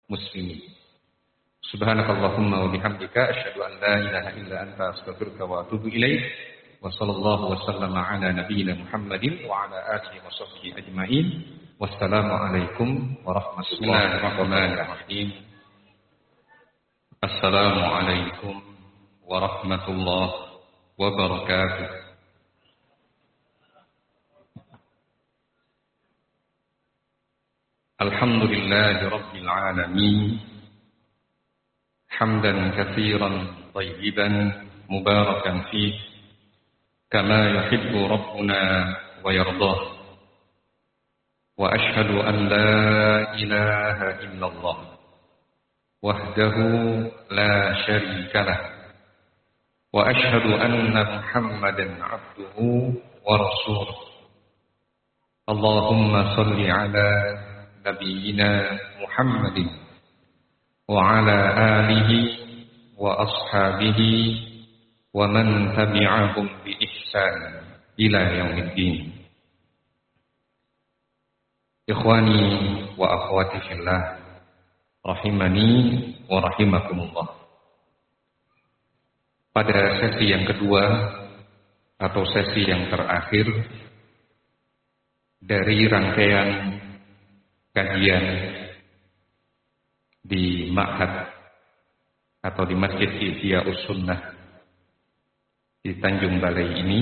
muslimin. Subhanakallahumma wa bihamdika asyhadu an la ilaha illa anta astaghfiruka wa atubu ilaik. Wa sallallahu wa sallama ala nabiyyina Muhammadin wa ala alihi wa sahbihi ajmain. Wassalamu alaikum warahmatullahi wabarakatuh. Assalamu alaikum warahmatullahi wabarakatuh. Alhamdulillahi rabbil alamin. Hamdan katsiran thayyiban mubarakan fihi kama yuhibbu rabbuna wa yardah. Wa ashhadu an la ilaha illallah wahdahu la syarika lah. Wa ashhadu anna Muhammadan abduhu wa rasuluh. Allahumma salli ala nabiyyina Muhammadin wa ala alihi wa ashabihi wa man tabi'ahum bi ihsan ila yaumiddin. Ikhwani wa akhwati fillah, rahimani wa rahimakumullah. Pada sesi yang kedua atau sesi yang terakhir dari rangkaian kajian di Ma'had atau di Masjid Ihya'us Sunnah di Tanjung Balai ini,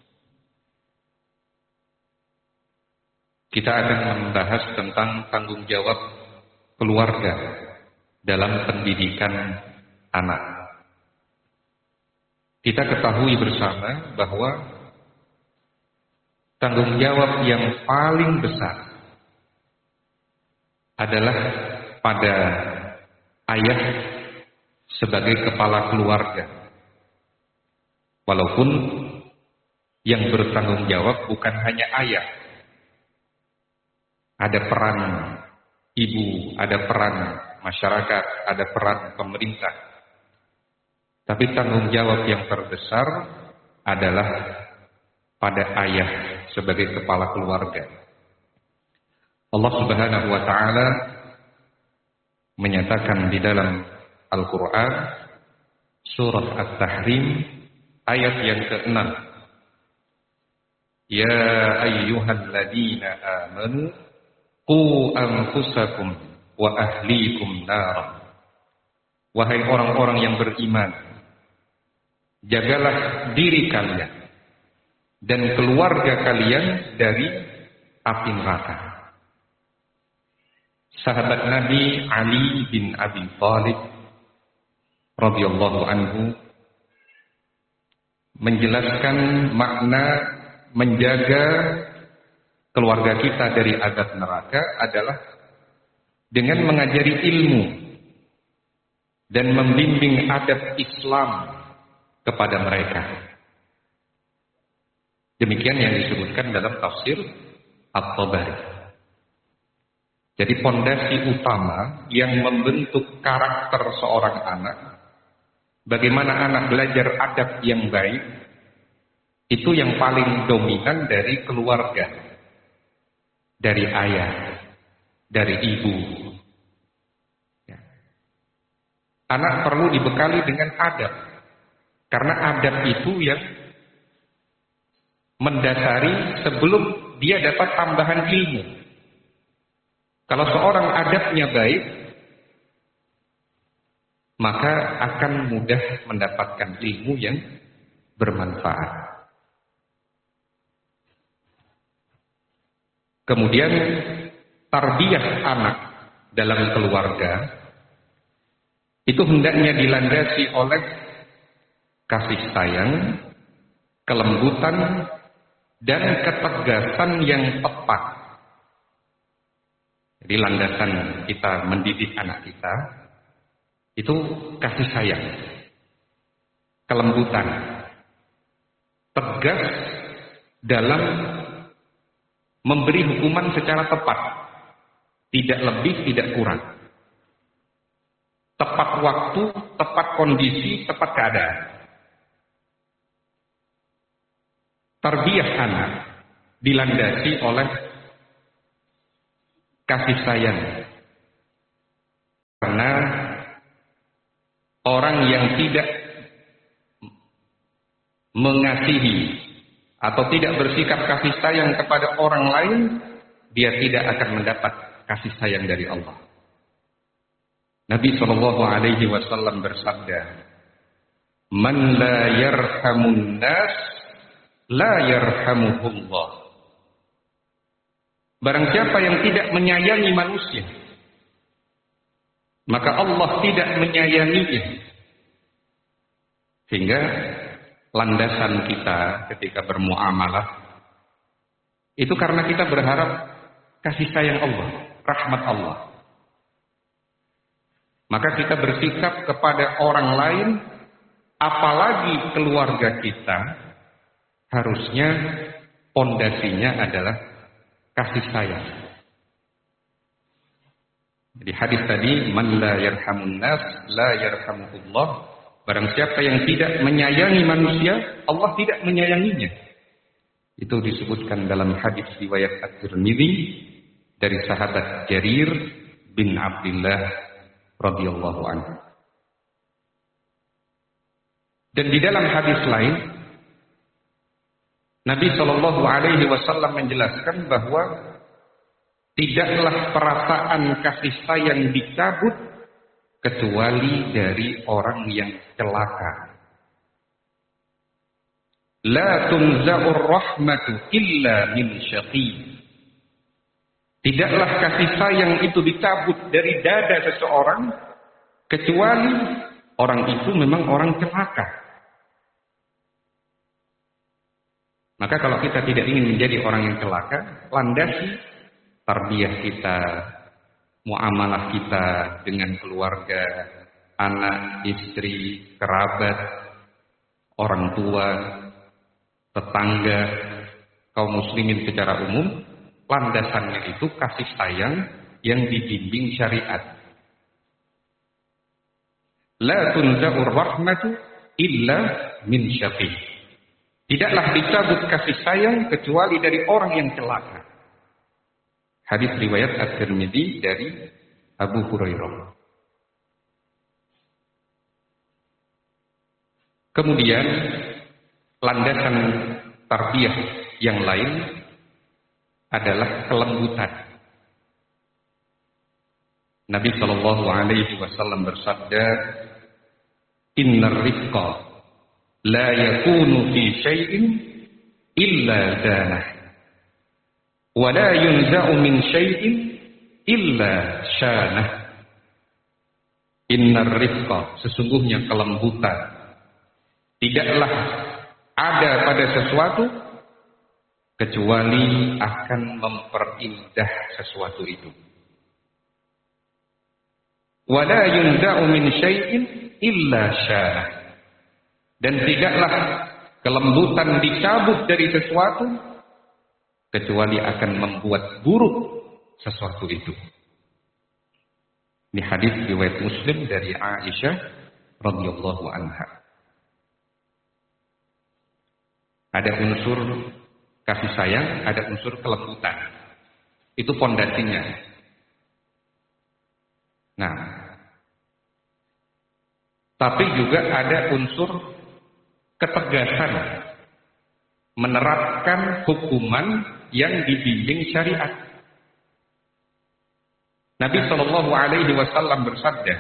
kita akan membahas tentang tanggung jawab keluarga dalam pendidikan anak. Kita ketahui bersama bahwa tanggung jawab yang paling besar adalah pada ayah sebagai kepala keluarga. Walaupun yang bertanggung jawab bukan hanya ayah. Ada peran ibu, ada peran masyarakat, ada peran pemerintah. Tapi tanggung jawab yang terbesar adalah pada ayah sebagai kepala keluarga. Allah Subhanahu wa taala menyatakan di dalam Al-Qur'an surah At-Tahrim ayat yang ke-6. Ya ayyuhalladzina amanu qu anfusakum wa ahlikum nar. Wahai orang-orang yang beriman, jagalah diri kalian dan keluarga kalian dari api neraka. Sahabat Nabi Ali bin Abi Thalib radhiyallahu anhu menjelaskan makna menjaga keluarga kita dari azab neraka adalah dengan mengajari ilmu dan membimbing adab Islam kepada mereka. Demikian yang disebutkan dalam tafsir At-Tabari. Jadi pondasi utama yang membentuk karakter seorang anak, bagaimana anak belajar adab yang baik, itu yang paling dominan dari keluarga. Dari ayah, dari ibu. Ya. Anak perlu dibekali dengan adab, karena adab itu yang mendasari sebelum dia dapat tambahan ilmu. Kalau seorang adabnya baik, maka akan mudah mendapatkan ilmu yang bermanfaat. Kemudian tarbiyah anak dalam keluarga itu hendaknya dilandasi oleh kasih sayang, kelembutan, dan ketegasan yang tepat. Jadi landasan kita mendidik anak kita itu kasih sayang, kelembutan, tegas dalam memberi hukuman secara tepat, tidak lebih, tidak kurang. Tepat waktu, tepat kondisi, tepat keadaan. Tarbiyah anak dilandasi oleh kasih sayang, Karena orang yang tidak mengasihi atau tidak bersikap kasih sayang kepada orang lain, dia tidak akan mendapat kasih sayang dari Allah. Nabi SAW bersabda, "Man la yarhamun nas, la yarhamuhullah." Barang siapa yang tidak menyayangi manusia, maka Allah tidak menyayanginya. Sehingga landasan kita ketika bermuamalah itu karena kita berharap kasih sayang Allah, rahmat Allah. Maka kita bersikap kepada orang lain, apalagi keluarga kita, harusnya pondasinya adalah kasih sayang. Jadi hadis tadi, man la yarhamun nas, la yarhamuhullah. Barang siapa yang tidak menyayangi manusia, Allah tidak menyayanginya. Itu disebutkan dalam hadis riwayat At-Tirmidzi dari sahabat Jarir bin Abdullah radhiyallahu anhu. Dan di dalam hadis lain, Nabi SAW menjelaskan bahwa tidaklah perasaan kasih sayang dicabut kecuali dari orang yang celaka. La tunza'ur rahmatu illa min syaqi. Tidaklah kasih sayang itu dicabut dari dada seseorang kecuali orang itu memang orang celaka. Maka kalau kita tidak ingin menjadi orang yang celaka, landasi tarbiyah kita, muamalah kita dengan keluarga, anak, istri, kerabat, orang tua, tetangga, kaum muslimin secara umum, landasannya itu kasih sayang yang dibimbing syariat. La tunza'ur rahmatu illa min syaqi. Tidaklah dicabut kasih sayang kecuali dari orang yang celaka. Hadis riwayat At-Tirmidzi dari Abu Hurairah. Kemudian landasan tarbiyah yang lain adalah kelembutan. Nabi SAW bersabda, "Innar rifqa la yakunu fi syai'in illa zanah, wa la yunza'u min syai'in illa syanah." Innar rifqa, sesungguhnya kelembutan, tidaklah ada pada sesuatu kecuali akan memperindah sesuatu itu. Wa la yunza'u min syai'in illa syanah. Dan tidaklah kelembutan dicabut dari sesuatu kecuali akan membuat buruk sesuatu itu. Ini hadis riwayat Muslim dari Aisyah radhiyallahu anha. Ada unsur kasih sayang, ada unsur kelembutan. Itu pondasinya. Nah, tapi juga ada unsur ketegasan, menerapkan hukuman yang dibimbing syariat. Nabi SAW bersabda,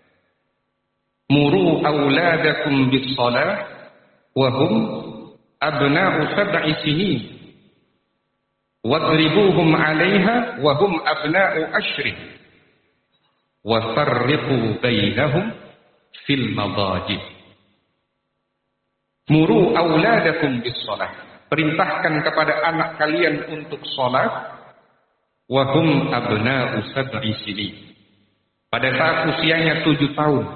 "Muru auladakum bis-shalah wa hum abna'u sab'i sinin, wadribuhum 'alaiha wa hum abna'u ashrin, wa farriqu bainahum fil madajid." Muru auladakum bis-shalah. Perintahkan kepada anak kalian untuk salat. Wa hum abna'u sab'i sinin. Pada saat usianya 7 tahun.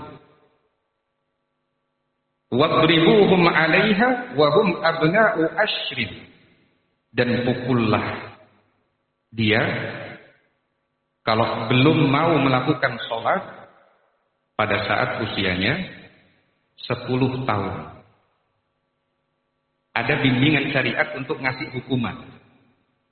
Wadribuhum 'alaiha wa hum abna'u ashrin. Dan pukullah dia kalau belum mau melakukan salat pada saat usianya 10 tahun. Ada bimbingan syariat untuk ngasih hukuman,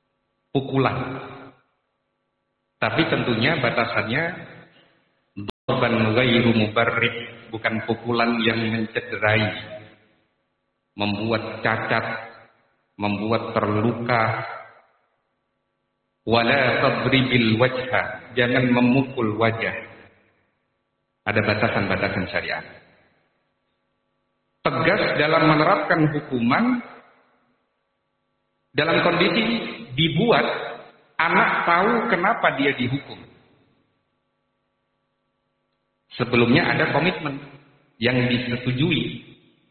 pukulan. Tapi tentunya batasannya darban ghairu mubarrid, bukan pukulan yang mencederai, membuat cacat, membuat terluka. Wala tadribil wajha, jangan memukul wajah. Ada batasan-batasan syariat. Tegas dalam menerapkan hukuman dalam kondisi dibuat anak tahu kenapa dia dihukum. Sebelumnya ada komitmen yang disetujui.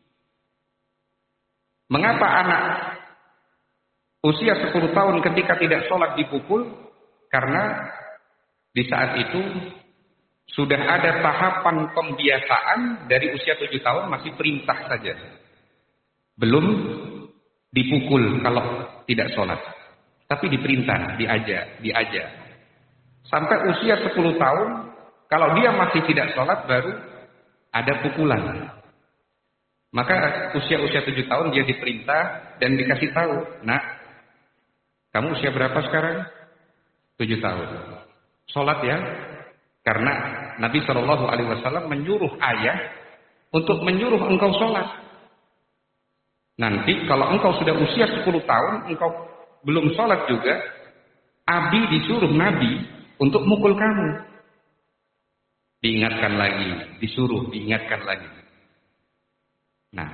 Mengapa anak usia 10 tahun ketika tidak sholat dipukul? Karena di saat itu sudah ada tahapan pembiasaan dari usia 7 tahun masih perintah saja. Belum dipukul kalau tidak sholat. Tapi diperintah, diajak. Sampai usia 10 tahun, kalau dia masih tidak sholat baru ada pukulan. Maka usia-usia 7 tahun dia diperintah dan dikasih tahu, nak, kamu usia berapa sekarang? 7 tahun. Sholat ya. Karena Nabi SAW menyuruh ayah untuk menyuruh engkau sholat. Nanti kalau engkau sudah usia 10 tahun, engkau belum sholat juga, Abi disuruh Nabi untuk mukul kamu. Diingatkan lagi, disuruh, diingatkan lagi. Nah,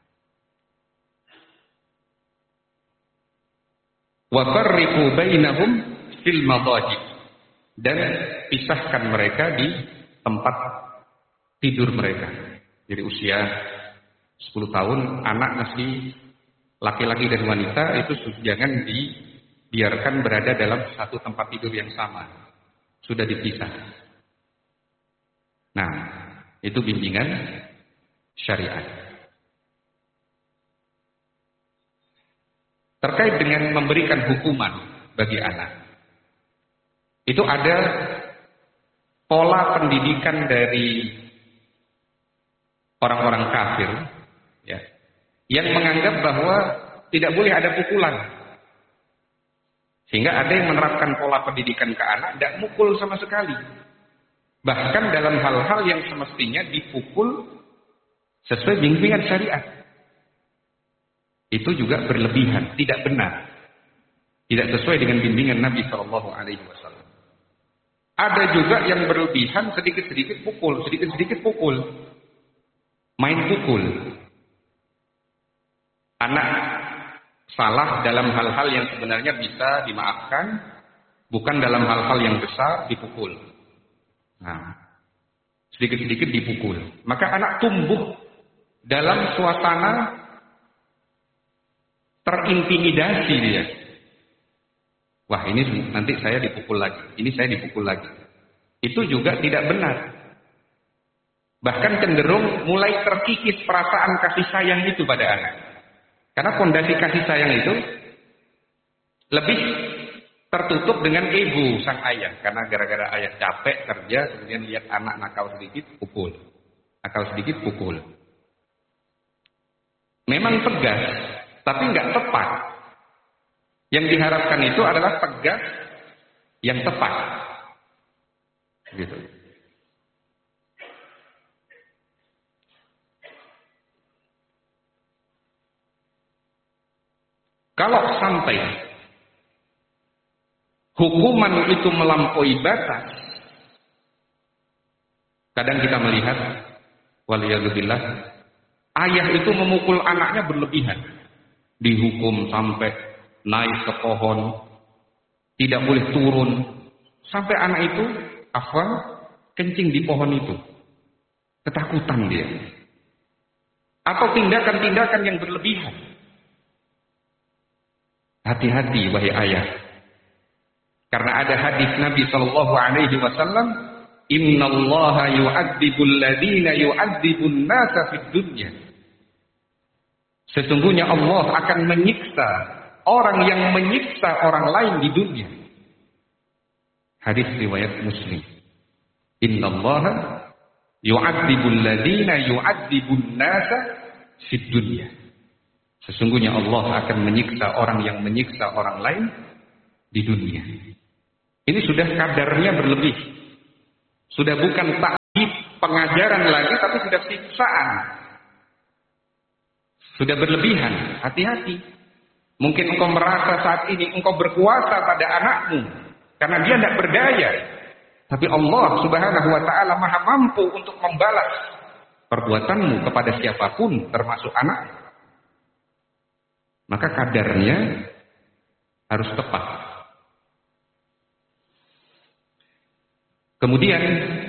wa farriqu bainahum fil madaji, dan pisahkan mereka di tempat tidur mereka. Jadi usia 10 tahun anak masih laki-laki dan wanita itu jangan dibiarkan berada dalam satu tempat tidur yang sama. Sudah dipisah. Nah, itu bimbingan syariat. Terkait dengan memberikan hukuman bagi anak, itu ada pola pendidikan dari orang-orang kafir, ya, yang menganggap bahwa tidak boleh ada pukulan, sehingga ada yang menerapkan pola pendidikan ke anak tidak mukul sama sekali, bahkan dalam hal-hal yang semestinya dipukul sesuai bimbingan syariat. Itu juga berlebihan, tidak benar, tidak sesuai dengan bimbingan Nabi SAW. Ada juga yang berlebihan, sedikit-sedikit pukul, sedikit-sedikit pukul, main pukul. Anak salah dalam hal-hal yang sebenarnya bisa dimaafkan, bukan dalam hal-hal yang besar dipukul. Nah, sedikit-sedikit dipukul, maka anak tumbuh dalam suasana terintimidasi dia. Wah, ini nanti saya dipukul lagi, ini saya dipukul lagi. Itu juga tidak benar. Bahkan cenderung mulai terkikis perasaan kasih sayang itu pada anak. Karena fondasi kasih sayang itu lebih tertutup dengan ego sang ayah. Karena gara-gara ayah capek kerja, kemudian lihat anak nakal sedikit, pukul. Nakal sedikit, pukul. Memang tegas, tapi nggak tepat. Yang diharapkan itu adalah tegas yang tepat. Gitu. Kalau sampai hukuman itu melampaui batas, kadang kita melihat, waliyadzubillah, ayah itu memukul anaknya berlebihan. Dihukum sampai naik ke pohon, tidak boleh turun, sampai anak itu kencing di pohon itu, ketakutan dia, atau tindakan-tindakan yang berlebihan. Hati-hati wahai ayah, karena ada hadis Nabi SAW, innallaha yu'adzibul ladzina yu'adzibun nasa fid dunya. Sesungguhnya Allah akan menyiksa orang yang menyiksa orang lain di dunia. Hadis riwayat Muslim. Innallaha yu'adzibul ladzina yu'adzibun nasa fid dunya. Sesungguhnya Allah akan menyiksa orang yang menyiksa orang lain di dunia. Ini sudah kadarnya berlebih. Sudah bukan ta'dzib pengajaran lagi, tapi sudah siksaan. Sudah berlebihan. Hati-hati. Mungkin engkau merasa saat ini engkau berkuasa pada anakmu karena dia tidak berdaya. Tapi Allah Subhanahu wa taala Maha mampu untuk membalas perbuatanmu kepada siapapun termasuk anak. Maka kadarnya harus tepat. Kemudian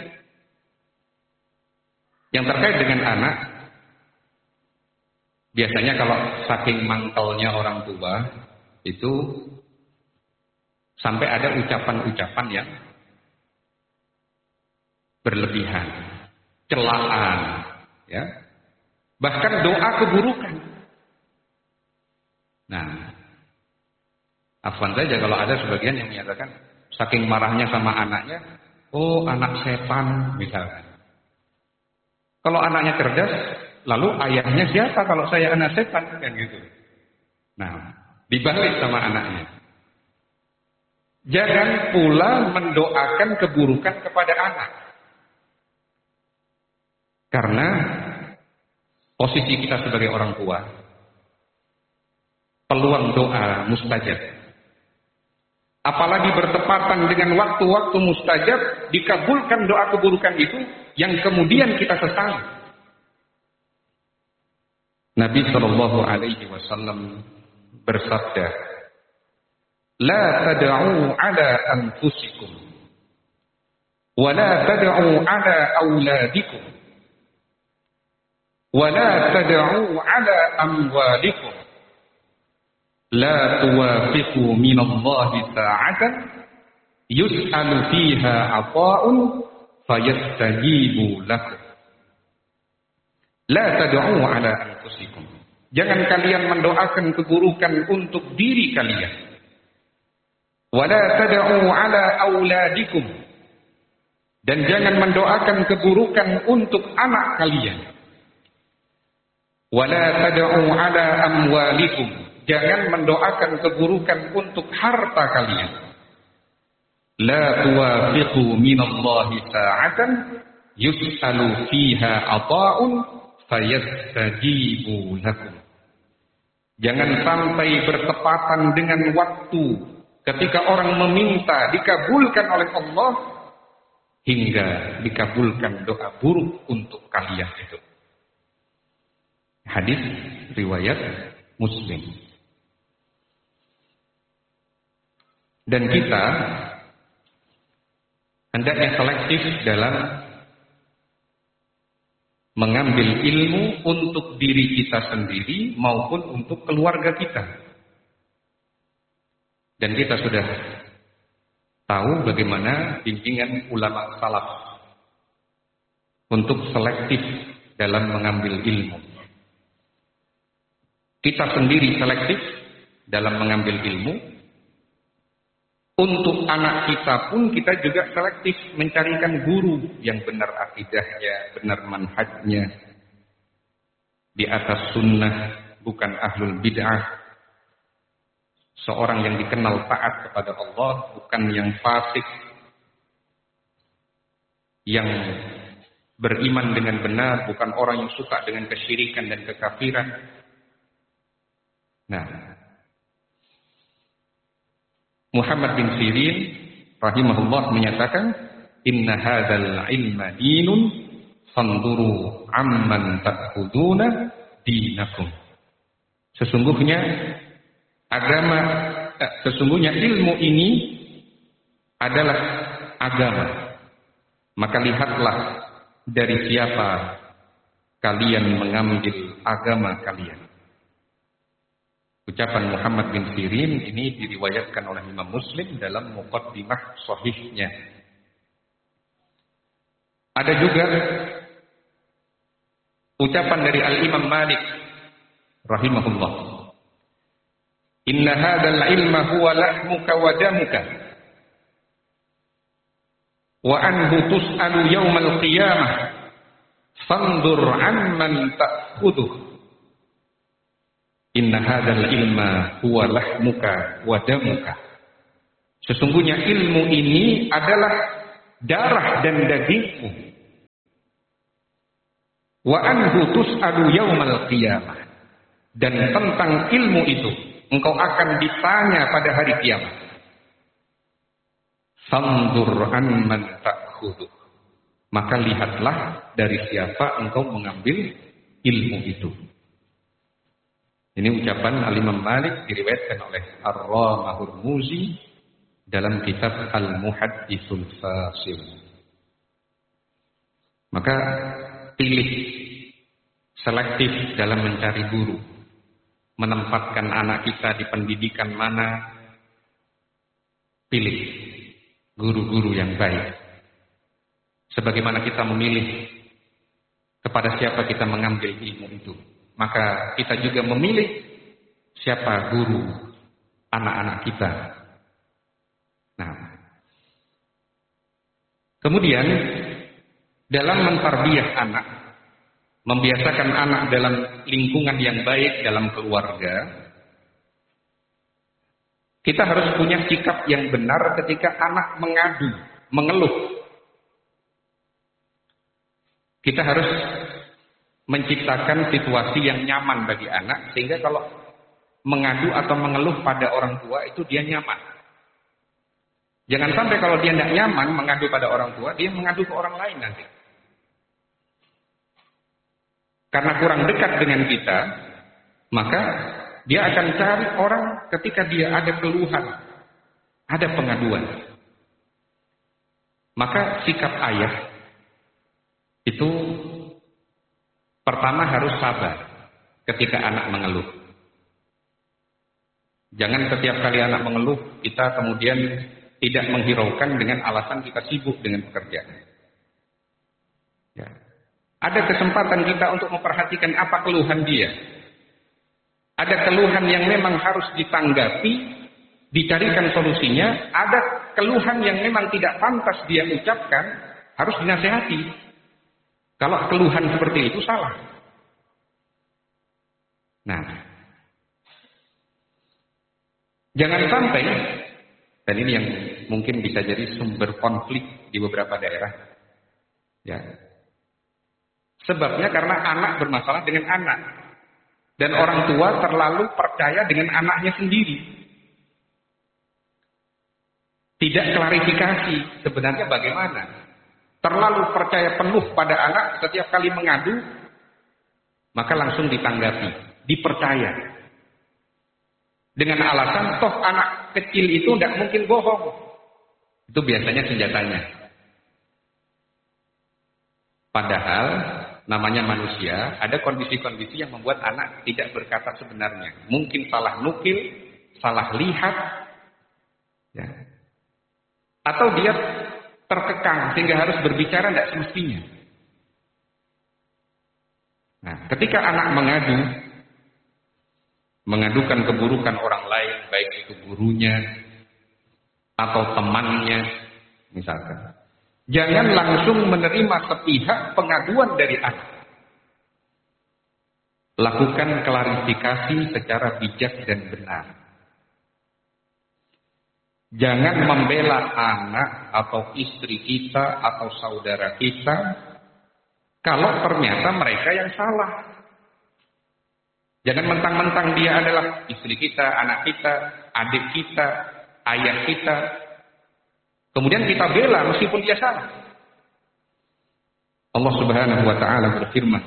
yang terkait dengan anak, biasanya kalau saking mangkalnya orang tua itu sampai ada ucapan-ucapan yang berlebihan, celaan, ya, bahkan doa keburukan. Nah, afwan saja kalau ada sebagian yang menyatakan saking marahnya sama anaknya, oh anak setan misalkan. Kalau anaknya cerdas, lalu ayahnya siapa kalau saya anak setan kan gitu. Nah, dibalik sama anaknya. Jangan pula mendoakan keburukan kepada anak. Karena posisi kita sebagai orang tua, peluang doa mustajab. Apalagi bertepatan dengan waktu-waktu mustajab, dikabulkan doa keburukan itu yang kemudian kita sesali. Nabi sallallahu alaihi wasallam bersabda, "La tad'u ala anfusikum wa la tad'u ala auladikum wa la tad'u ala amwalikum la tuwafiqu minallahi sa'atan yus'alu fiha 'ata'un fayastajibu lakum." La tad'u ala anfusikum. Jangan kalian mendoakan keburukan untuk diri kalian. Wa la tad'u ala auladikum. Dan jangan mendoakan keburukan untuk anak kalian. Wa la tad'u ala amwalikum. Jangan mendoakan keburukan untuk harta kalian. La tuwafiqu minallahi sa'atan yus'alu fiha 'ata'un fayastajibu lakum. Jangan sampai bertepatan dengan waktu ketika orang meminta dikabulkan oleh Allah hingga dikabulkan doa buruk untuk kalian itu. Hadis riwayat Muslim. Dan kita hendaknya selektif dalam mengambil ilmu untuk diri kita sendiri maupun untuk keluarga kita. Dan kita sudah tahu bagaimana bimbingan ulama salaf untuk selektif dalam mengambil ilmu. Kita sendiri selektif dalam mengambil ilmu. Untuk anak kita pun kita juga selektif mencarikan guru yang benar akidahnya, benar manhajnya, di atas sunnah, bukan ahlul bid'ah. Seorang yang dikenal taat kepada Allah, bukan yang fasik, yang beriman dengan benar, bukan orang yang suka dengan kesyirikan dan kekafiran. Nah, Muhammad bin Sirin rahimahullah menyatakan, "Inna hadzal ilma dinun fanduru amman ta'khuduna dinakum." Sesungguhnya ilmu ini adalah agama. Maka lihatlah dari siapa kalian mengambil agama kalian. Ucapan Muhammad bin Sirin ini diriwayatkan oleh Imam Muslim dalam muqaddimah sahihnya. Ada juga ucapan dari Al-Imam Malik rahimahullah. Inna hadzal ilma huwa lahmuka wa damuka wa anhu tus'alu yaumal qiyamah fanzur amman ta'khudhu. Inna hadzal ilma huwa lahmuka wa damuka. Sesungguhnya ilmu ini adalah darah dan dagingmu. Wa anhu tus'alu yaumal qiyamah. Dan tentang ilmu itu engkau akan ditanya pada hari kiamat. Fanzur amman ta'khudhu. Maka lihatlah dari siapa engkau mengambil ilmu itu. Ini ucapan Al-Imam Malik diriwayatkan oleh Ar-Ramahurmuzi dalam kitab Al-Muhadditsul Fasil. Maka pilih, selektif dalam mencari guru. Menempatkan anak kita di pendidikan mana, pilih guru-guru yang baik. Sebagaimana kita memilih kepada siapa kita mengambil ilmu itu, maka kita juga memilih siapa guru anak-anak kita. Nah, kemudian dalam mentarbiyah anak, membiasakan anak dalam lingkungan yang baik dalam keluarga, kita harus punya sikap yang benar ketika anak mengadu, mengeluh. Kita harus menciptakan situasi yang nyaman bagi anak, sehingga kalau mengadu atau mengeluh pada orang tua itu dia nyaman. Jangan sampai kalau dia tidak nyaman mengadu pada orang tua, dia mengadu ke orang lain nanti. Karena kurang dekat dengan kita, maka dia akan cari orang ketika dia ada keluhan, ada pengaduan. Maka sikap ayah itu pertama harus sabar ketika anak mengeluh. Jangan setiap kali anak mengeluh kita kemudian tidak menghiraukan dengan alasan kita sibuk dengan pekerjaan. Ya. Ada kesempatan kita untuk memperhatikan apa keluhan dia. Ada keluhan yang memang harus ditanggapi, dicarikan solusinya. Ada keluhan yang memang tidak pantas dia ucapkan, harus dinasihati. Kalau keluhan seperti itu salah. Nah, jangan sampai, dan ini yang mungkin bisa jadi sumber konflik di beberapa daerah. Ya. Sebabnya karena anak bermasalah dengan anak. Dan orang tua terlalu percaya dengan anaknya sendiri. Tidak klarifikasi sebenarnya bagaimana. Terlalu percaya penuh pada anak, setiap kali mengadu, maka langsung ditanggapi, dipercaya. Dengan alasan, toh anak kecil itu tidak mungkin bohong. Itu biasanya senjatanya. Padahal, namanya manusia, ada kondisi-kondisi yang membuat anak tidak berkata sebenarnya. Mungkin salah nukil, salah lihat, ya. Atau dia terkekang sehingga harus berbicara tidak semestinya. Nah, ketika anak mengadukan keburukan orang lain, baik itu gurunya atau temannya, misalkan, jangan langsung menerima sepihak pengaduan dari anak. Lakukan klarifikasi secara bijak dan benar. Jangan membela anak atau istri kita atau saudara kita kalau ternyata mereka yang salah. Jangan mentang-mentang dia adalah istri kita, anak kita, adik kita, ayah kita, kemudian kita bela meskipun dia salah. Allah Subhanahu wa taala berfirman,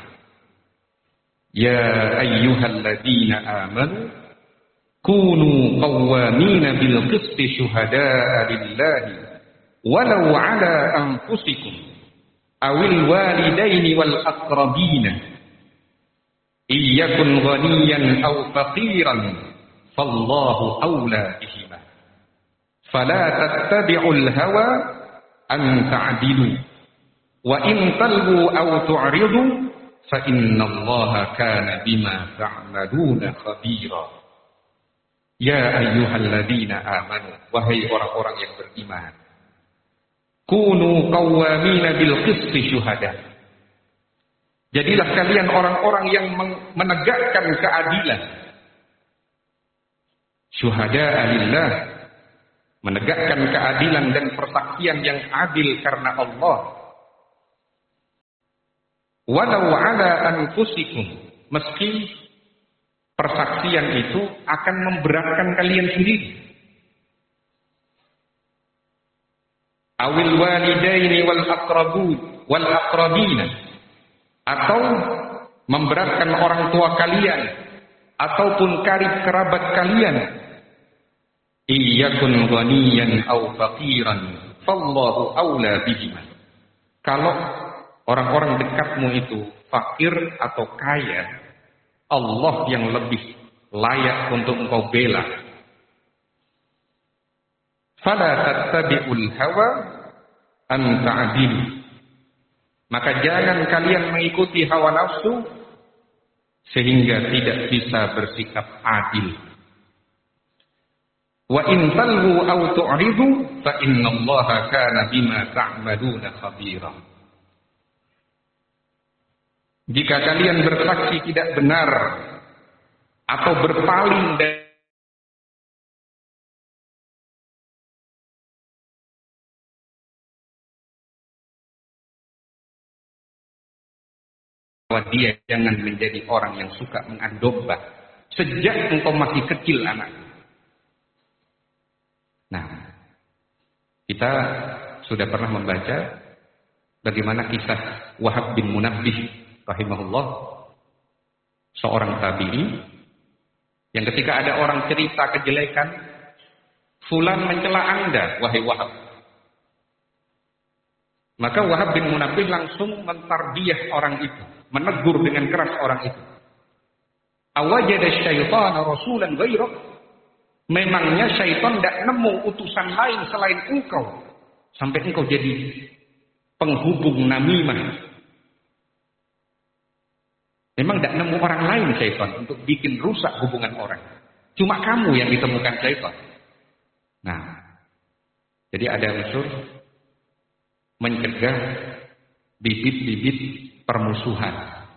"Ya ayyuhalladzina amanu kunu qawwamina bil qisti syuhada'a lillahi walau 'ala anfusikum awil walidaini wal aqrabina iyyakun ghaniyan aw faqiran fallahu awla bihima fala tattabi'ul hawa an ta'dilu wa in talbu aw tu'ridu fa innallaha kana bima ta'maluna khabira." Ya ayyuhalladzina amanu, wahai orang-orang yang beriman, kunu qawwamina bil qisti syuhada. Jadilah kalian orang-orang yang menegakkan keadilan. Syuhada'a lillah, menegakkan keadilan dan persaksian yang adil karena Allah. Walau ala anfusikum, meski persaksian itu akan memberatkan kalian sendiri. Awil walidaini wal aqrabina, atau memberatkan orang tua kalian ataupun karib kerabat kalian. Iyakun ghaniyan aw faqiran fallahu aula bihima. Kalau orang-orang dekatmu itu fakir atau kaya, Allah yang lebih layak untuk engkau bela. Fala tattabi'ul hawa an ta'dilu. Maka jangan kalian mengikuti hawa nafsu sehingga tidak bisa bersikap adil. Wa in talwu aw tu'ridu fa innallaha kana bima ta'maluna khabira. Jika kalian bersaksi tidak benar atau berpaling dari dia, jangan menjadi orang yang suka mengadu domba sejak engkau masih kecil anak. Nah, kita sudah pernah membaca bagaimana kisah Wahab bin Munabbih rahimahullah, seorang tabi'i yang ketika ada orang cerita kejelekan, fulan mencela Anda wahai Wahab, maka Wahab bin Munabbih langsung mentarbiyah orang itu, menegur dengan keras orang itu. Awajada syaitana rasulan ghairak, memangnya syaitan tidak nemu utusan lain selain engkau sampai engkau jadi penghubung namimah. Memang tidak nemu orang lain syaitan untuk bikin rusak hubungan orang. Cuma kamu yang ditemukan syaitan. Nah, jadi ada unsur mencegah bibit-bibit permusuhan.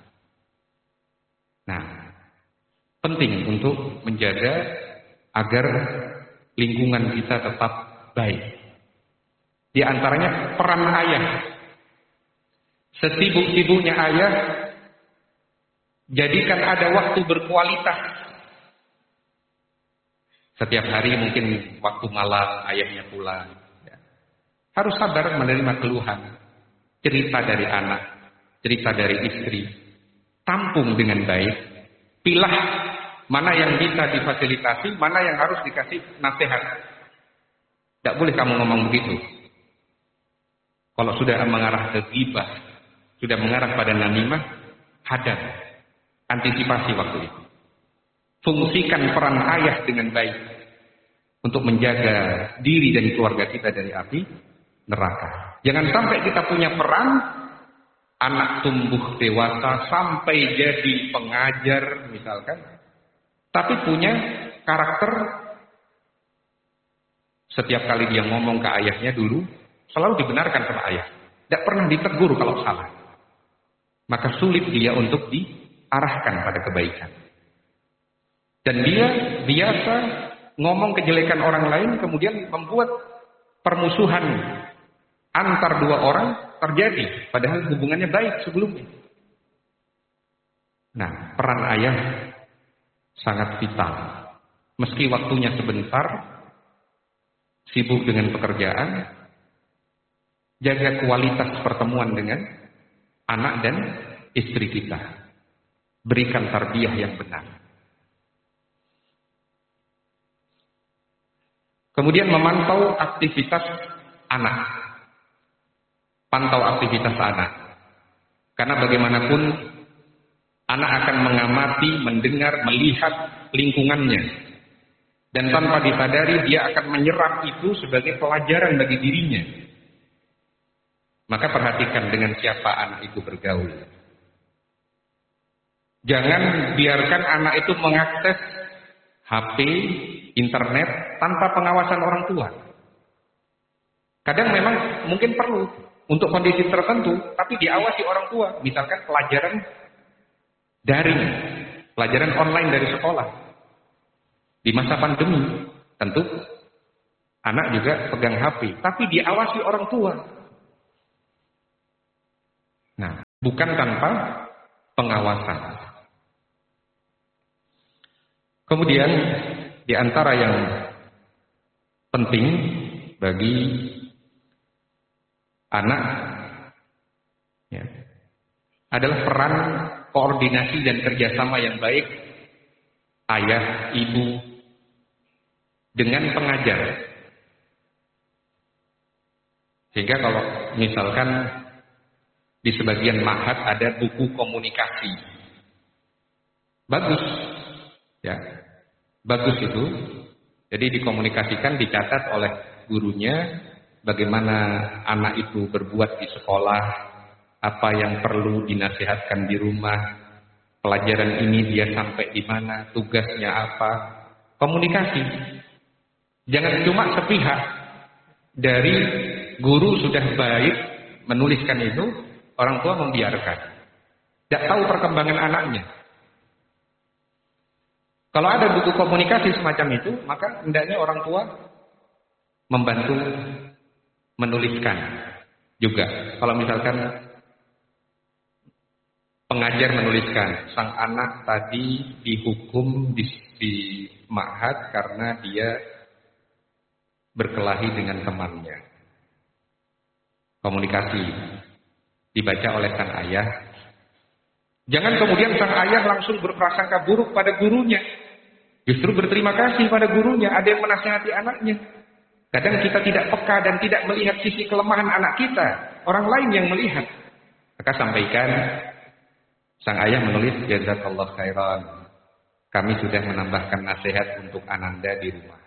Nah, penting untuk menjaga agar lingkungan kita tetap baik. Di antaranya peran ayah. Sesibuk-sibuknya ayah, jadikan ada waktu berkualitas. Setiap hari mungkin waktu malam ayahnya pulang. Harus sabar menerima keluhan, cerita dari anak, cerita dari istri. Tampung dengan baik. Pilah mana yang bisa difasilitasi, mana yang harus dikasih nasihat. Tidak boleh kamu ngomong begitu. Kalau sudah mengarah ke ghibah, sudah mengarah pada namimah, hadap. Antisipasi waktu itu. Fungsikan peran ayah dengan baik untuk menjaga diri dan keluarga kita dari api neraka. Jangan sampai kita punya peran, anak tumbuh dewasa sampai jadi pengajar misalkan, tapi punya karakter setiap kali dia ngomong ke ayahnya dulu selalu dibenarkan sama ayah, tidak pernah ditegur kalau salah. Maka sulit dia untuk diarahkan pada kebaikan. Dan dia biasa ngomong kejelekan orang lain, kemudian membuat permusuhan antar dua orang terjadi, padahal hubungannya baik sebelumnya. Nah, peran ayah sangat vital. Meski waktunya sebentar, sibuk dengan pekerjaan, jaga kualitas pertemuan dengan anak dan istri kita. Berikan tarbiyah yang benar. Kemudian memantau aktivitas anak. Pantau aktivitas anak. Karena bagaimanapun anak akan mengamati, mendengar, melihat lingkungannya. Dan tanpa disadari dia akan menyerap itu sebagai pelajaran bagi dirinya. Maka perhatikan dengan siapa anak itu bergaul. Jangan biarkan anak itu mengakses HP, internet tanpa pengawasan orang tua. Kadang memang mungkin perlu untuk kondisi tertentu, tapi diawasi orang tua. Misalkan pelajaran daring, pelajaran online dari sekolah. Di masa pandemi, tentu anak juga pegang HP, tapi diawasi orang tua. Nah, bukan tanpa pengawasan. Kemudian di antara yang penting bagi anak ya, adalah peran koordinasi dan kerjasama yang baik ayah, ibu dengan pengajar. Sehingga kalau misalkan di sebagian ma'had ada buku komunikasi, bagus, ya, bagus itu. Jadi dikomunikasikan, dicatat oleh gurunya bagaimana anak itu berbuat di sekolah, apa yang perlu dinasihatkan di rumah, pelajaran ini dia sampai di mana, tugasnya apa, komunikasi. Jangan cuma sepihak dari guru sudah baik menuliskan itu, orang tua membiarkan, tidak tahu perkembangan anaknya. Kalau ada buku komunikasi semacam itu, maka hendaknya orang tua membantu menuliskan juga. Kalau misalkan pengajar menuliskan, sang anak tadi dihukum di ma'had karena dia berkelahi dengan temannya. Komunikasi dibaca oleh sang ayah. Jangan kemudian sang ayah langsung berprasangka buruk pada gurunya. Justru berterima kasih pada gurunya, ada yang menasihati anaknya. Kadang kita tidak peka dan tidak melihat sisi kelemahan anak kita, orang lain yang melihat. Maka sampaikan, sang ayah menulis, jazakallah khairan, kami sudah menambahkan nasihat untuk Ananda di rumah.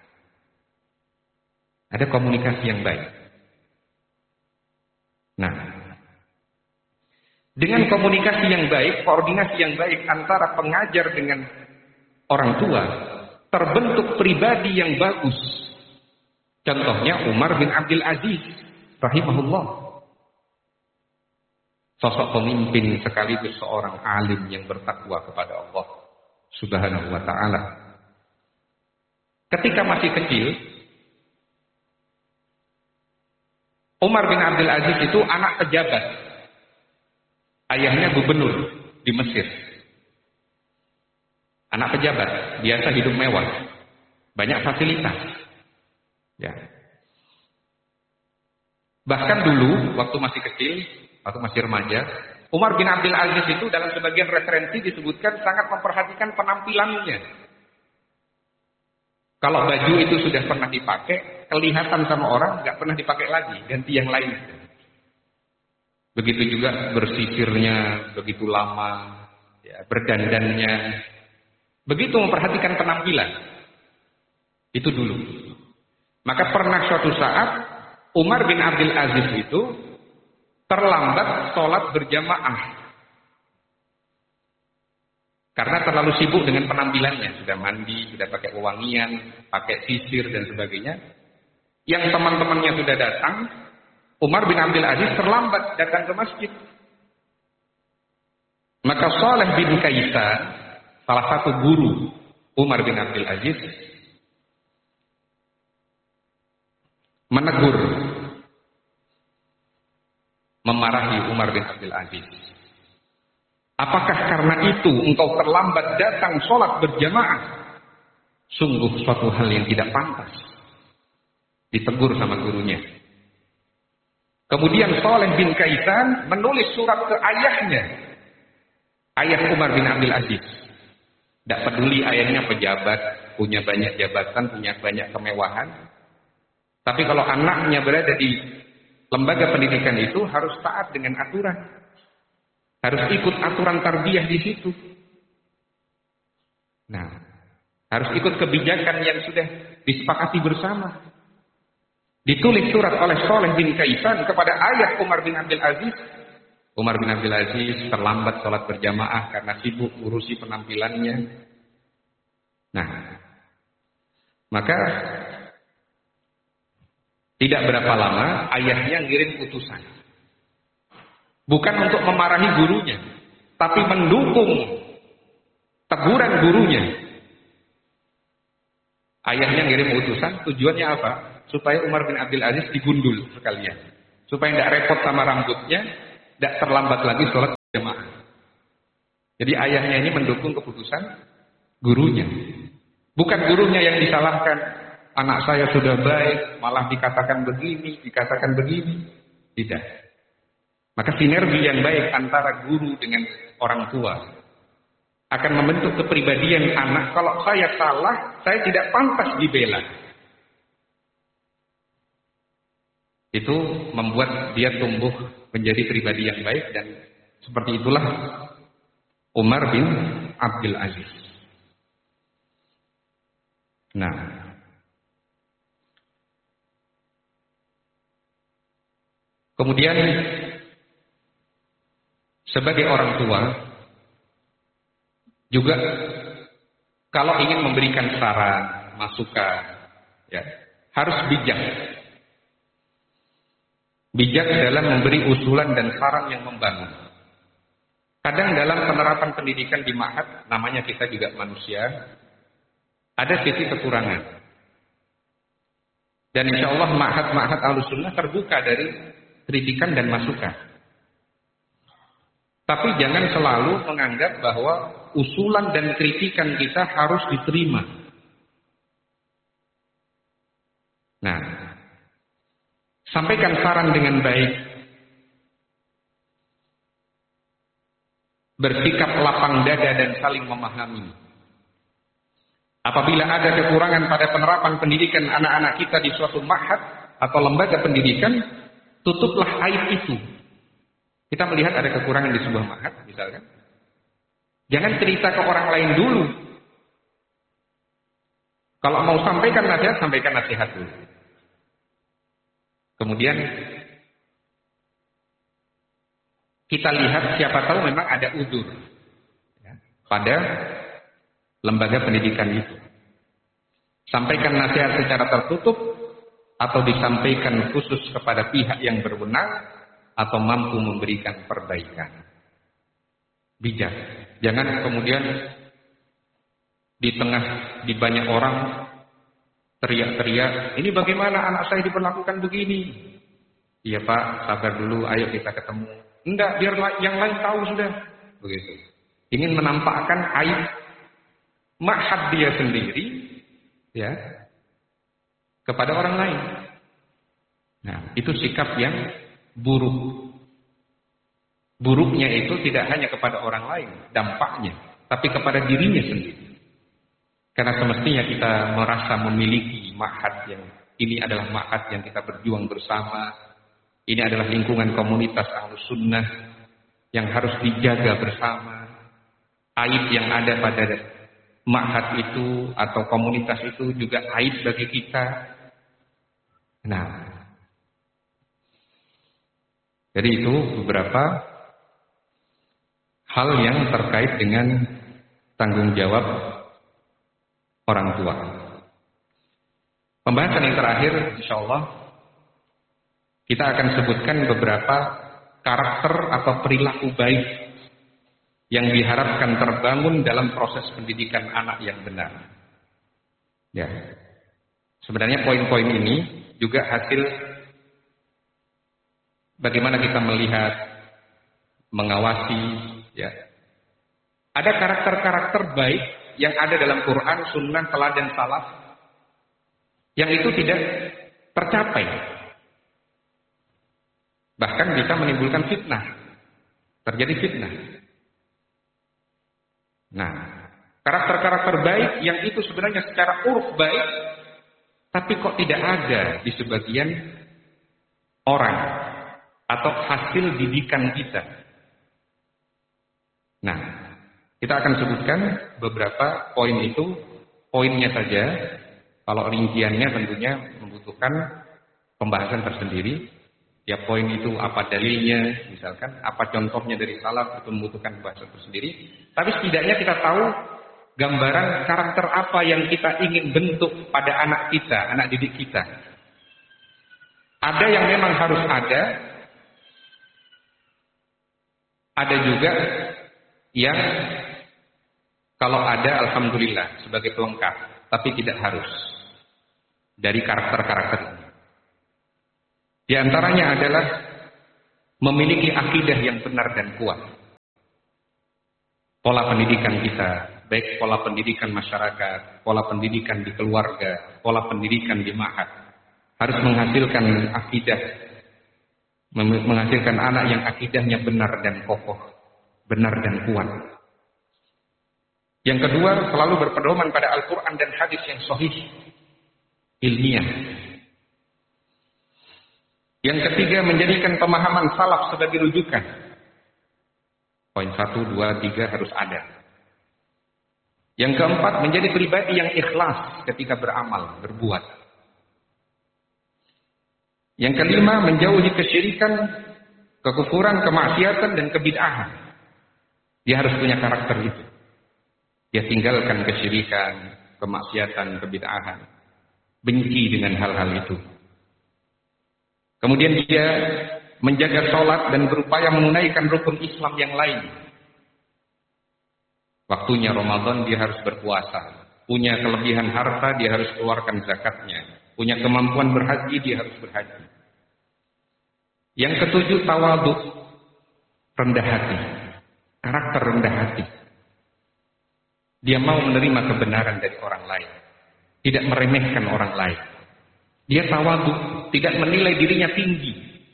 Ada komunikasi yang baik. Nah, dengan komunikasi yang baik, koordinasi yang baik antara pengajar dengan orang tua, terbentuk pribadi yang bagus. Contohnya Umar bin Abdul Aziz rahimahullah. Sosok pemimpin sekaligus seorang alim yang bertakwa kepada Allah Subhanahu wa ta'ala. Ketika masih kecil, Umar bin Abdul Aziz itu anak pejabat. Ayahnya gubernur di Mesir. Anak pejabat, biasa hidup mewah. Banyak fasilitas. Ya. Bahkan dulu, waktu masih kecil, waktu masih remaja, Umar bin Abdul Aziz itu dalam sebagian referensi disebutkan sangat memperhatikan penampilannya. Kalau baju itu sudah pernah dipakai, kelihatan sama orang, nggak pernah dipakai lagi, ganti yang lain. Begitu juga bersisirnya, begitu lama, ya, berdandannya, begitu memperhatikan penampilan. Itu dulu. Maka pernah suatu saat Umar bin Abdul Aziz itu terlambat sholat berjamaah. Karena terlalu sibuk dengan penampilannya. Sudah mandi, sudah pakai wewangian, pakai sisir dan sebagainya. Yang teman-temannya sudah datang, Umar bin Abdul Aziz terlambat datang ke masjid. Maka Saleh bin Kaisan, salah satu guru Umar bin Abdul Aziz, menegur, memarahi Umar bin Abdul Aziz. Apakah karena itu engkau terlambat datang sholat berjamaah? Sungguh suatu hal yang tidak pantas. Ditegur sama gurunya. Kemudian Saleh bin Kaisan menulis surat ke ayahnya, ayah Umar bin Abdul Aziz. Tidak peduli ayahnya pejabat, punya banyak jabatan, punya banyak kemewahan. Tapi kalau anaknya berada di lembaga pendidikan itu harus taat dengan aturan. Harus ikut aturan tarbiyah di situ. Nah, harus ikut kebijakan yang sudah disepakati bersama. Ditulis surat oleh Saleh bin Kaisan kepada ayah Umar bin Abdul Aziz. Umar bin Abdul Aziz terlambat sholat berjamaah karena sibuk urusi penampilannya. Nah, maka tidak berapa lama ayahnya ngirim utusan. Bukan untuk memarahi gurunya, tapi mendukung teguran gurunya. Ayahnya ngirim utusan, tujuannya apa? Supaya Umar bin Abdul Aziz digundul sekalian. Supaya tidak repot sama rambutnya, tidak terlambat lagi sholat Jadi ayahnya ini mendukung keputusan gurunya. Bukan gurunya yang disalahkan. Anak saya sudah baik, malah dikatakan begini, dikatakan begini. Tidak. Maka sinergi yang baik antara guru dengan orang tua akan membentuk kepribadian anak. Kalau saya salah, saya tidak pantas dibela. Itu membuat dia tumbuh menjadi pribadi yang baik, dan seperti itulah Umar bin Abdul Aziz. Nah, kemudian sebagai orang tua juga kalau ingin memberikan saran, masukan, ya, harus bijak. Bijak dalam memberi usulan dan saran yang membangun. Kadang dalam penerapan pendidikan di ma'had, namanya kita juga manusia, ada sisi kekurangan. Dan insya Allah ma'had Ahlussunnah terbuka dari kritikan dan masukan. Tapi jangan selalu menganggap bahwa usulan dan kritikan kita harus diterima. Nah, sampaikan saran dengan baik. Bersikap lapang dada dan saling memahami. Apabila ada kekurangan pada penerapan pendidikan anak-anak kita di suatu ma'had atau lembaga pendidikan, tutuplah aib itu. Kita melihat ada kekurangan di sebuah ma'had, misalkan. Jangan cerita ke orang lain dulu. Kalau mau sampaikan nasihat dulu. Kemudian kita lihat siapa tahu memang ada udzur ya, pada lembaga pendidikan itu. Sampaikan nasihat secara tertutup atau disampaikan khusus kepada pihak yang berwenang atau mampu memberikan perbaikan. Bijak. Jangan kemudian di banyak orang teriak-teriak, ini bagaimana anak saya diperlakukan begini? Iya Pak, sabar dulu, ayo kita ketemu. Enggak, biar yang lain tahu sudah. Begitu. Ingin menampakkan aib ma'had dia sendiri ya kepada orang lain. Nah, itu sikap yang buruk. Buruknya itu tidak hanya kepada orang lain dampaknya, tapi kepada dirinya sendiri. Karena semestinya kita merasa memiliki ma'had yang ini adalah ma'had yang kita berjuang bersama. Ini adalah lingkungan komunitas Ahlussunnah yang harus dijaga bersama. Aib yang ada pada ma'had itu atau komunitas itu juga aib bagi kita. Nah, jadi itu beberapa hal yang terkait dengan tanggung jawab orang tua. Pembahasan yang terakhir, insyaallah kita akan sebutkan beberapa karakter atau perilaku baik yang diharapkan terbangun dalam proses pendidikan anak yang benar. Ya. Sebenarnya poin-poin ini juga hasil bagaimana kita melihat, mengawasi, ya. Ada karakter-karakter baik yang ada dalam Quran, Sunnah, teladan salaf yang itu tidak tercapai. Bahkan bisa menimbulkan fitnah. Terjadi fitnah. Nah, karakter-karakter baik yang itu sebenarnya secara uruf baik, tapi kok tidak ada di sebagian orang atau hasil didikan kita. Nah, kita akan sebutkan beberapa poin itu, poinnya saja. Kalau rinciannya tentunya membutuhkan pembahasan tersendiri. Ya poin itu apa dalilnya, misalkan apa contohnya dari salaf, itu membutuhkan bahasa tersendiri. Tapi setidaknya kita tahu gambaran karakter apa yang kita ingin bentuk pada anak kita, anak didik kita. Ada yang memang harus ada juga yang kalau ada alhamdulillah sebagai pelengkap, tapi tidak harus dari karakter-karakter ini. Di antaranya adalah memiliki akidah yang benar dan kuat. pola pendidikan kita, baik pola pendidikan masyarakat, pola pendidikan di keluarga, pola pendidikan di ma'had, harus menghasilkan akidah, menghasilkan anak yang akidahnya benar dan kokoh, benar dan kuat. Yang kedua, selalu berpedoman pada Al-Quran dan hadis yang sahih, ilmiah. Yang ketiga, menjadikan pemahaman salaf sebagai rujukan. Poin 1, 2, 3 harus ada. Yang keempat, menjadi pribadi yang ikhlas ketika beramal, berbuat. Yang kelima, menjauhi kesyirikan, kekufuran, kemaksiatan, dan kebid'ahan. Dia harus punya karakter itu. Dia tinggalkan kesyirikan, kemaksiatan, kebid'ahan. Benci dengan hal-hal itu. Kemudian dia menjaga sholat dan berupaya menunaikan rukun Islam yang lain. Waktunya Ramadan dia harus berpuasa. Punya kelebihan harta dia harus keluarkan zakatnya. Punya kemampuan berhaji dia harus berhaji. Yang ketujuh, tawadhu, rendah hati. Karakter rendah hati. Dia mau menerima kebenaran dari orang lain. Tidak meremehkan orang lain. Dia tawadhu, tidak menilai dirinya tinggi.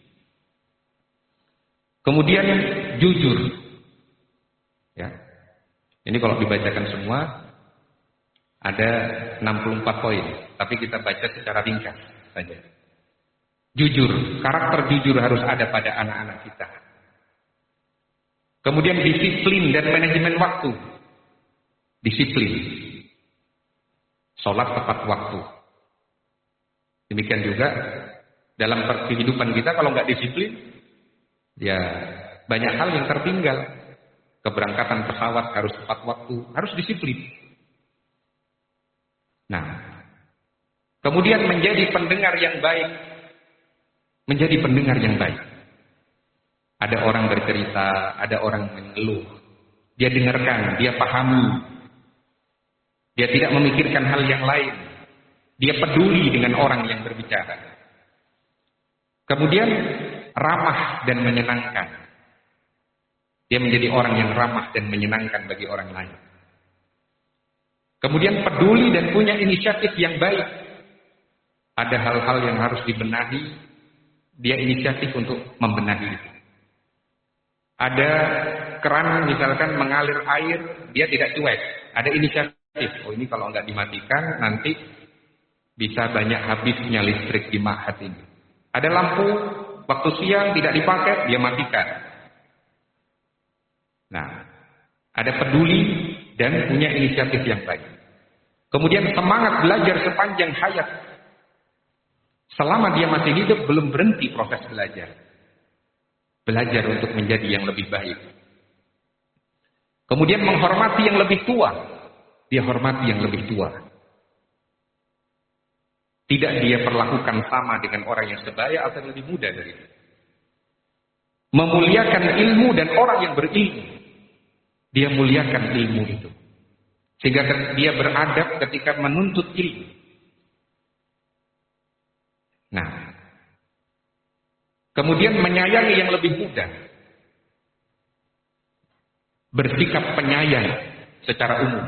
Kemudian jujur. Ya. Ini kalau dibacakan semua ada 64 poin, tapi kita baca secara ringkas saja. Jujur, karakter jujur harus ada pada anak-anak kita. Kemudian disiplin dan manajemen waktu. Disiplin. Sholat tepat waktu. Demikian juga dalam kehidupan kita kalau nggak disiplin, ya banyak hal yang tertinggal. Keberangkatan pesawat harus tepat waktu, harus disiplin. Nah, kemudian menjadi pendengar yang baik. Menjadi pendengar yang baik. Ada orang bercerita, ada orang mengeluh. Dia dengarkan, dia pahami. Dia tidak memikirkan hal yang lain. Dia peduli dengan orang yang berbicara. Kemudian ramah dan menyenangkan. Dia menjadi orang yang ramah dan menyenangkan bagi orang lain. Kemudian peduli dan punya inisiatif yang baik. Ada hal-hal yang harus dibenahi, dia inisiatif untuk membenahi itu. Ada keran misalkan mengalir air, dia tidak cuek. Ada inisiatif. Oh ini kalau nggak dimatikan nanti bisa banyak habisnya listrik di ma'had ini. Ada lampu, waktu siang tidak dipakai, dia matikan. Nah, ada peduli dan punya inisiatif yang baik. Kemudian semangat belajar sepanjang hayat. Selama dia masih hidup, belum berhenti proses belajar. Belajar untuk menjadi yang lebih baik. Kemudian menghormati yang lebih tua. Dia hormati yang lebih tua. Tidak dia perlakukan sama dengan orang yang sebaya atau lebih muda dari dia. Memuliakan ilmu dan orang yang berilmu. Dia muliakan ilmu itu. Sehingga dia beradab ketika menuntut ilmu. Nah, kemudian menyayangi yang lebih muda. Bersikap penyayang secara umum.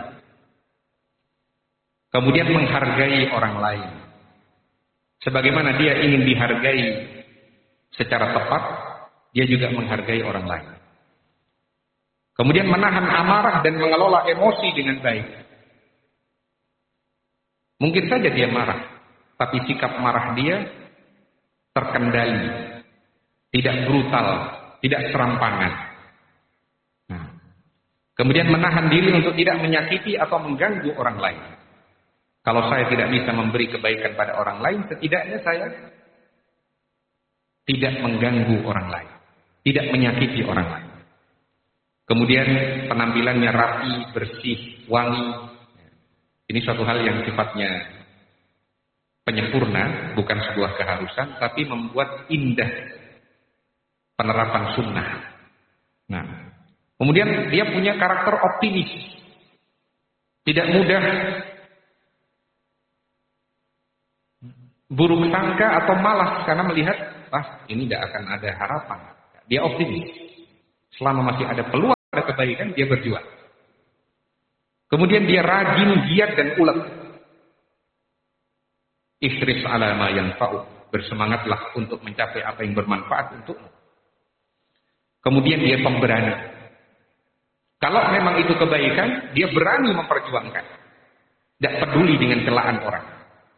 Kemudian menghargai orang lain. Sebagaimana dia ingin dihargai secara tepat, dia juga menghargai orang lain. Kemudian menahan amarah dan mengelola emosi dengan baik. Mungkin saja dia marah, tapi sikap marah dia terkendali, tidak brutal, tidak serampangan. Nah, kemudian menahan diri untuk tidak menyakiti atau mengganggu orang lain. Kalau saya tidak bisa memberi kebaikan pada orang lain, setidaknya saya tidak mengganggu orang lain, tidak menyakiti orang lain. Kemudian penampilannya rapi, bersih, wangi. Ini suatu hal yang sifatnya penyempurna, bukan sebuah keharusan, tapi membuat indah penerapan sunnah. Nah, kemudian dia punya karakter optimis, tidak mudah buruk sangka atau malas karena melihat, ini tidak akan ada harapan. Dia optimis. Selama masih ada peluang, ada kebaikan, dia berjuang. Kemudian dia rajin, giat dan ulet. Ihris ala ma yanfa'u, bersemangatlah untuk mencapai apa yang bermanfaat untukmu. Kemudian dia pemberani. Kalau memang itu kebaikan, dia berani memperjuangkan. Tidak peduli dengan celaan orang.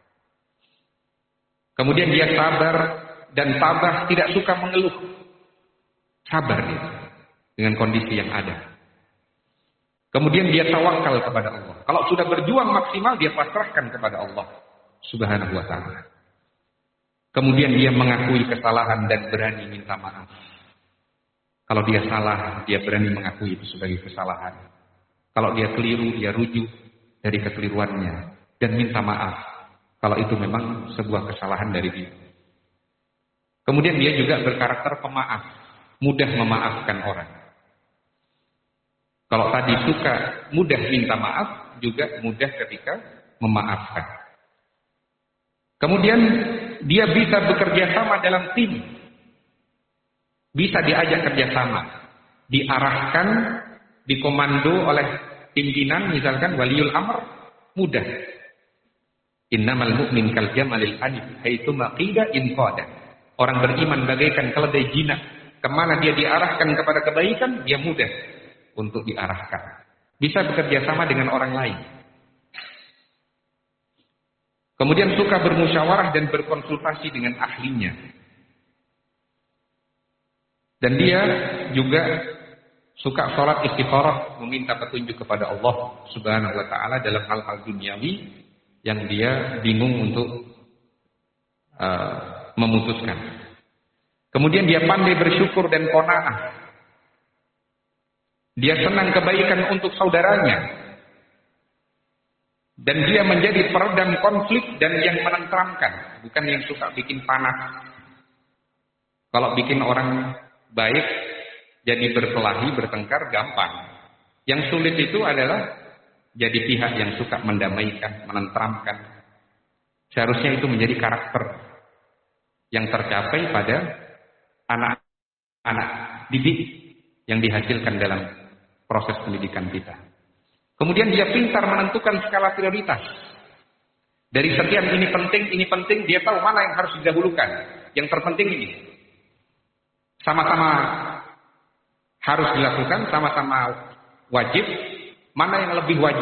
Kemudian dia sabar dan tabah, tidak suka mengeluh. Sabar dia dengan kondisi yang ada. Kemudian dia tawakal kepada Allah. Kalau sudah berjuang maksimal, dia pasrahkan kepada Allah Subhanahu wa ta'ala. Kemudian dia mengakui kesalahan dan berani minta maaf. Kalau dia salah, dia berani mengakui itu sebagai kesalahan. Kalau dia keliru, dia rujuk dari kekeliruannya dan minta maaf kalau itu memang sebuah kesalahan dari dia. Kemudian dia juga berkarakter pemaaf, mudah memaafkan orang. Kalau tadi suka mudah minta maaf, juga mudah ketika memaafkan. Kemudian dia bisa bekerja sama dalam tim. Bisa diajak kerjasama, diarahkan, dikomando oleh pimpinan, misalkan waliul amr, mudah. Innamal mu'min kal jamalil anif, haitsu maqida in qada. Orang beriman bagaikan keledai jinak, kemana dia diarahkan kepada kebaikan, dia mudah untuk diarahkan. Bisa bekerja sama dengan orang lain. Kemudian suka bermusyawarah dan berkonsultasi dengan ahlinya. Dan dia juga suka sholat istikharah, meminta petunjuk kepada Allah Subhanahu wa ta'ala dalam hal-hal duniawi yang dia bingung untuk memutuskan. Kemudian dia pandai bersyukur dan qanaah. Dia senang kebaikan untuk saudaranya. Dan dia menjadi peredam konflik dan yang menenteramkan, bukan yang suka bikin panas. Kalau bikin orang baik jadi berkelahi, bertengkar gampang. Yang sulit itu adalah jadi pihak yang suka mendamaikan, menenteramkan. Seharusnya itu menjadi karakter yang tercapai pada anak-anak didik yang dihasilkan dalam proses pendidikan kita. Kemudian dia pintar menentukan skala prioritas. Dari sekian ini penting, dia tahu mana yang harus didahulukan. Yang terpenting ini. Sama-sama harus dilakukan, sama-sama wajib, mana yang lebih wajib.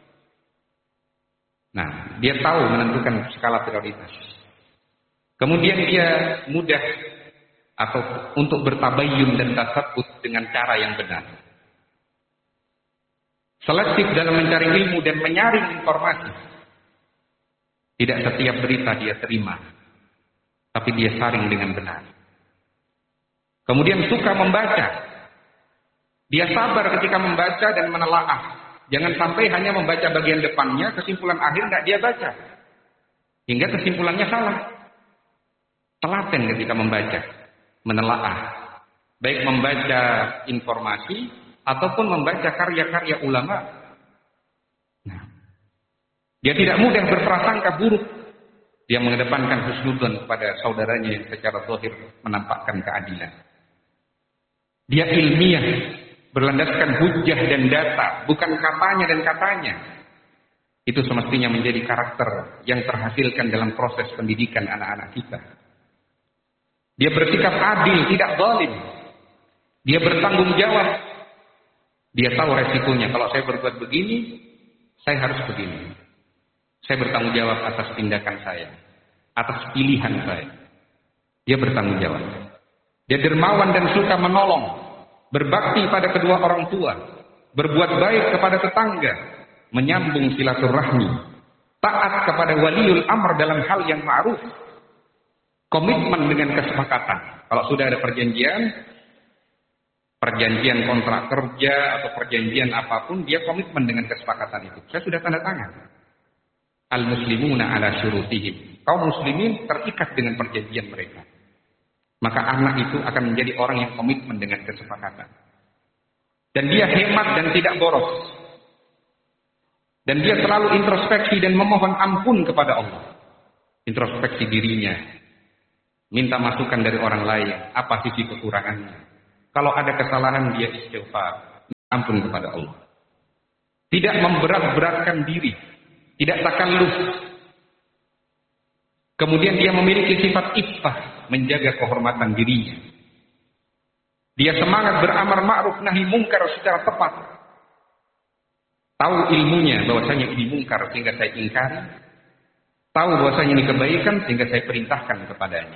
Nah, dia tahu menentukan skala prioritas. Kemudian dia mudah atau untuk bertabayyun dan tasabbut dengan cara yang benar. Selektif dalam mencari ilmu dan menyaring informasi. Tidak setiap berita dia terima, tapi dia saring dengan benar. Kemudian suka membaca. Dia sabar ketika membaca dan menelaah. Jangan sampai hanya membaca bagian depannya, kesimpulan akhir tidak dia baca. Hingga kesimpulannya salah. Telaten ketika membaca, menelaah. Baik membaca informasi, ataupun membaca karya-karya ulama. Nah, dia tidak mudah berprasangka buruk. Dia mengedepankan husnudzon kepada saudaranya yang secara zahir menampakkan keadilan. Dia ilmiah, berlandaskan hujjah dan data, bukan katanya dan katanya. Itu semestinya menjadi karakter yang terhasilkan dalam proses pendidikan anak-anak kita. Dia bersikap adil, tidak zalim. Dia bertanggung jawab. Dia tahu resikonya. Kalau saya berbuat begini, saya harus begini. Saya bertanggung jawab atas tindakan saya, atas pilihan saya. Dia bertanggung jawab. Dia dermawan dan suka menolong, berbakti pada kedua orang tua, berbuat baik kepada tetangga, menyambung silaturahmi, taat kepada waliul amr dalam hal yang ma'ruf, komitmen dengan kesepakatan. Kalau sudah ada perjanjian kontrak kerja atau perjanjian apapun, dia komitmen dengan kesepakatan itu. Saya sudah tanda tangan. Al-muslimuna ala syurutihim. Kaum muslimin terikat dengan perjanjian mereka. Maka anak itu akan menjadi orang yang komitmen dengan kesepakatan. Dan dia hemat dan tidak boros. Dan dia selalu introspeksi dan memohon ampun kepada Allah. Introspeksi dirinya. Minta masukan dari orang lain. Apa sisi kekurangannya. Kalau ada kesalahan dia istighfar. Ampun kepada Allah. tidak memberat-beratkan diri, tidak takalluf. Kemudian dia memiliki sifat iffah, menjaga kehormatan dirinya. Dia semangat beramar ma'ruf nahi mungkar secara tepat. Tahu ilmunya bahwasanya ini mungkar sehingga saya ingkari. Tahu bahwasanya ini kebaikan sehingga saya perintahkan kepadanya.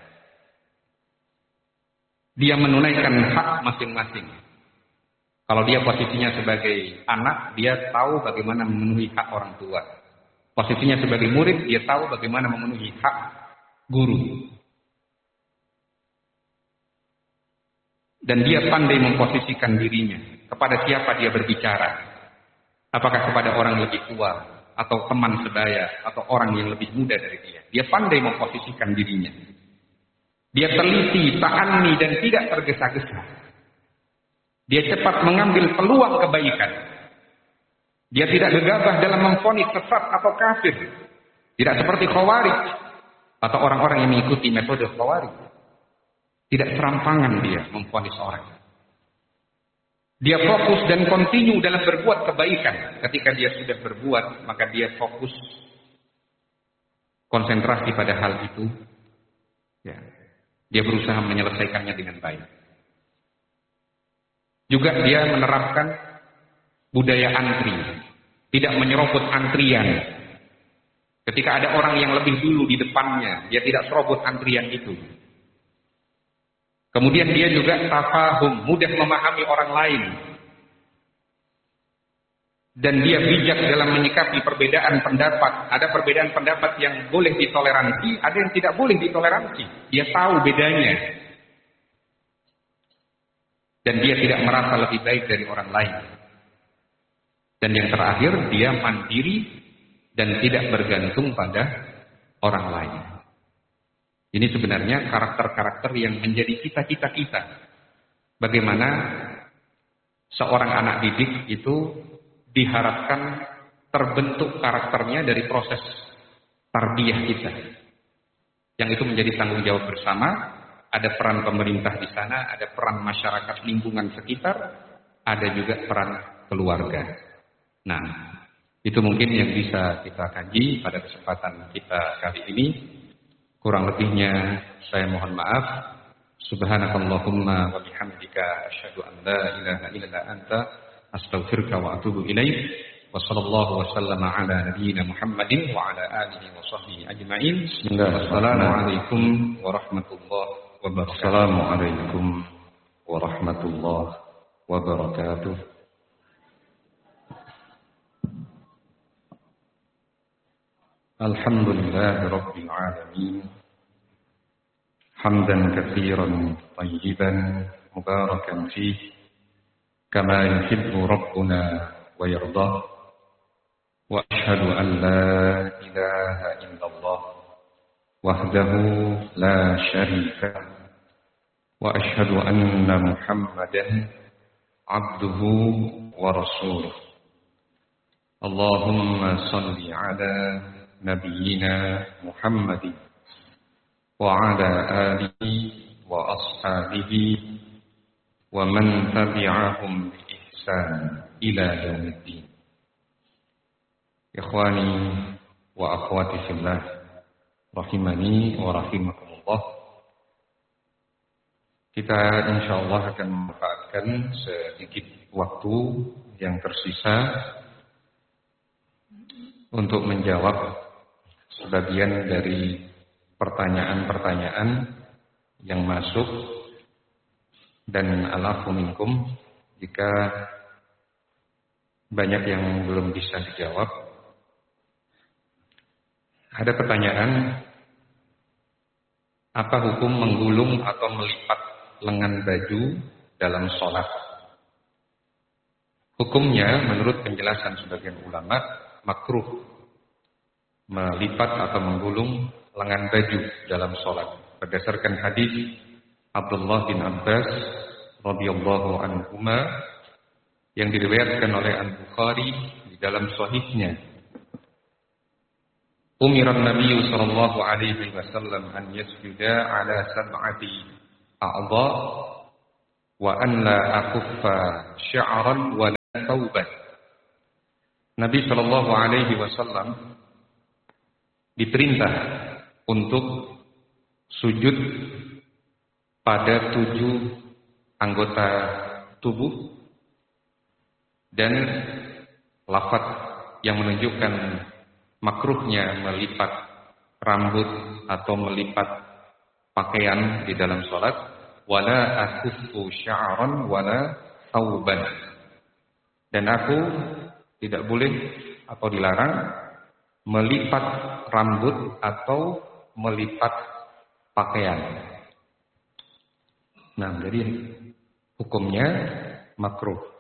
Dia menunaikan hak masing-masing. Kalau dia posisinya sebagai anak, dia tahu bagaimana memenuhi hak orang tua. Posisinya sebagai murid, dia tahu bagaimana memenuhi hak guru. Dan dia pandai memposisikan dirinya. Kepada siapa dia berbicara. Apakah kepada orang lebih tua, atau teman sebaya, atau orang yang lebih muda dari dia. Dia pandai memposisikan dirinya. Dia teliti, ta'anni, dan tidak tergesa-gesa. Dia cepat mengambil peluang kebaikan. Dia tidak gegabah dalam memvonis sesat atau kafir. Tidak seperti Khawarij atau orang-orang yang mengikuti metode Khawarij. Tidak serampangan dia memvonis orang. Dia fokus dan kontinu dalam berbuat kebaikan. Ketika dia sudah berbuat, maka dia fokus konsentrasi pada hal itu. Ya. Dia berusaha menyelesaikannya dengan baik. Juga dia menerapkan budaya antri. Tidak menyerobot antrian. Ketika ada orang yang lebih dulu di depannya, dia tidak serobot antrian itu. Kemudian dia juga tafahum, mudah memahami orang lain. Dan dia bijak dalam menyikapi perbedaan pendapat. Ada perbedaan pendapat yang boleh ditoleransi, ada yang tidak boleh ditoleransi. Dia tahu bedanya. Dan dia tidak merasa lebih baik dari orang lain. Dan yang terakhir, dia mandiri dan tidak bergantung pada orang lain. Ini sebenarnya karakter-karakter yang menjadi cita-cita kita. Bagaimana seorang anak didik itu diharapkan terbentuk karakternya dari proses tarbiyah kita. Yang itu menjadi tanggung jawab bersama. Ada peran pemerintah di sana, ada peran masyarakat lingkungan sekitar, ada juga peran keluarga. Nah, itu mungkin yang bisa kita kaji pada kesempatan kita kali ini. Kurang lebihnya saya mohon maaf. Subhanakallahumma wa bihamdika asyhadu an la ilaha illa anta astaghfiruka wa atubu ilaik. Wa sallallahu wa sallama ala nabiyyina Muhammadin wa ala alihi wa sahbihi ajma'in. Wassalamualaikum warahmatullahi wabarakatuh. Assalamualaikum warahmatullahi wabarakatuh. Alhamdulillahi rabbil alamin. Hamdan katsiran tayyiban mubarakan fihi kama yuhibbu rabbuna wa yardah. Wa ashhadu an la ilaha illallah wahdahu la syarika lahu wa ashhadu anna Muhammadan abduhu wa rasuluh. Allahumma salli ala nabiyyina Muhammadin wa ala alihi wa ashabihi wa man tabi'ahum bi ihsan ila yaumiddin. Ikhwani wa akhwati fillah rahimani wa rahimakumullah. Kita insyaallah akan memanfaatkan sedikit waktu yang tersisa untuk menjawab sebagian dari pertanyaan-pertanyaan yang masuk, dan alafu minkum jika banyak yang belum bisa dijawab. Ada pertanyaan, apa hukum menggulung atau melipat lengan baju dalam sholat? Hukumnya menurut penjelasan sebagian ulama makruh melipat atau menggulung lengan baju dalam sholat. Berdasarkan hadis Abdullah bin Abbas radhiyallahu anhuma yang diriwayatkan oleh Al-Bukhari di dalam sahihnya. Umiran Nabi sallallahu alaihi wasallam an yasjuda ala sab'ati a'dha wa an la akuffa sya'ran wa la thawban. Nabi Shallallahu Alaihi Wasallam diperintah untuk sujud pada 7 anggota tubuh, dan lafaz yang menunjukkan makruhnya melipat rambut atau melipat pakaian di dalam sholat, wala akuffu sya'ran wala thawban, dan aku tidak boleh atau dilarang melipat rambut atau melipat pakaian. Nah, jadi hukumnya makruh.